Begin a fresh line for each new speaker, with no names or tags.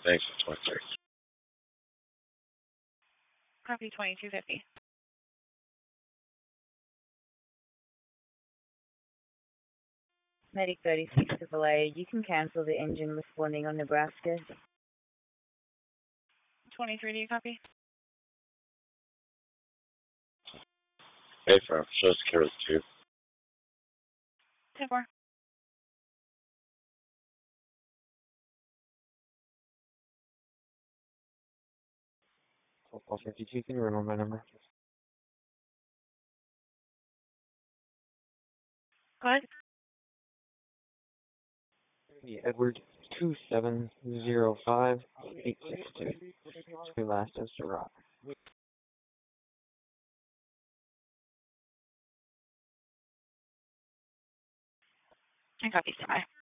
Thanks for 23.
Copy 2250.
Medic 36 AAA, you can cancel the engine responding on Nebraska.
23, do you copy?
Hey, firm. Show security 2.
10-4.
Call 52, can you remember my number?
Go ahead.
Edward 2705862. My last is Gerard.
And copy, stand by.